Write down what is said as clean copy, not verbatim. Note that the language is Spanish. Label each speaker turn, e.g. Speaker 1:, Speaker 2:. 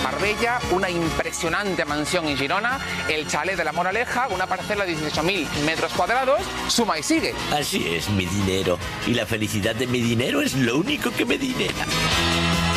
Speaker 1: Marbella, una impresionante mansión en Girona, el chalet de La Moraleja, una parcela de 18.000 metros cuadrados, suma y sigue.
Speaker 2: Así es, mi dinero. Y la felicidad de mi dinero es lo único que me dinera.